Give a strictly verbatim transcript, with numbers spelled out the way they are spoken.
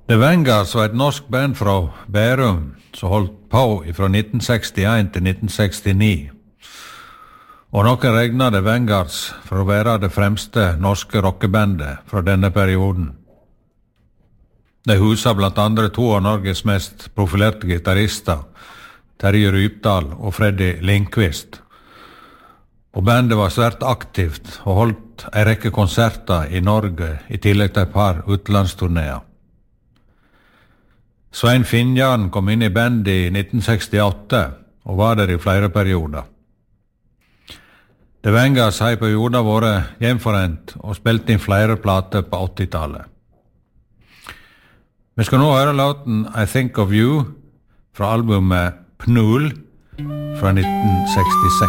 The Vanguards var et norsk band fra Bærum som holdt på fra nitten sekstien til nitten sekstini. Og noen regner The Vanguards for å være det fremste norske rockebandet fra denne perioden. De huser blant andre to av Norges mest profilerte gitarister, Terje Rypdal og Freddy Lindqvist. Og bandet var svært aktivt og holdt en rekke konserter i Norge i tillegg til et par utenlandsturnéer. Svein Finnjan kom inn i bandet i nitten sekstiåtte og var der i flere perioder. The Vanguards har i perioder vært gjenforent og spilt inn flere plater på åttitallet. Vi skal nå høre låten I Think of You fra albumet Pnul fra nitten sekstiseks.